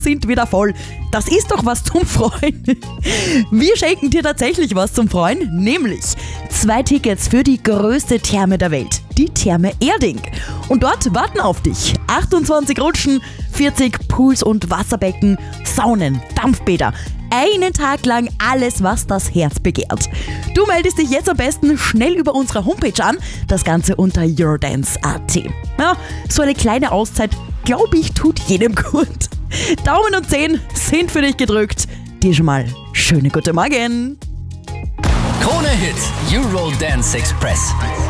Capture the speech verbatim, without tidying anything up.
sind wieder voll. Das ist doch was zum Freuen. Wir schenken dir tatsächlich was zum Freuen, nämlich zwei Tickets für die größte Therme der Welt, die Therme Erding. Und dort warten auf dich achtundzwanzig Rutschen, vierzig Pools und Wasserbecken, Saunen, Dampfbäder. Einen Tag lang alles, was das Herz begehrt. Du meldest dich jetzt am besten schnell über unsere Homepage an, das Ganze unter eurodance punkt at. Ja, so eine kleine Auszeit, glaube ich, tut jedem gut. Daumen und Zehen sind für dich gedrückt. Dir schon mal schöne gute Morgen. Krone Hit, Eurodance Express.